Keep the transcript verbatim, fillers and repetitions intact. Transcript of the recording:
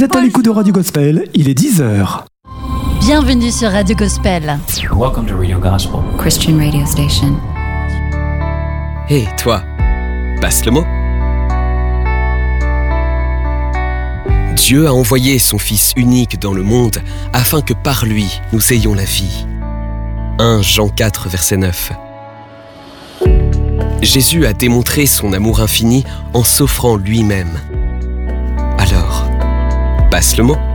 Vous êtes à l'écoute de Radio Gospel, il est dix heures. Bienvenue sur Radio Gospel. Welcome to Radio Gospel, Christian radio station. Hé, hey, toi, passe le mot. Dieu a envoyé son Fils unique dans le monde afin que par lui, nous ayons la vie. premier Jean quatre, verset neuf. Jésus a démontré son amour infini en s'offrant lui-même. Alors, passe le mot.